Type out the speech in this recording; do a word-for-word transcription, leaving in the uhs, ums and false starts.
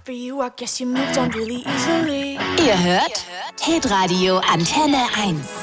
for you, I guess you moved on really easily. Ihr hört Hitradio Antenne eins.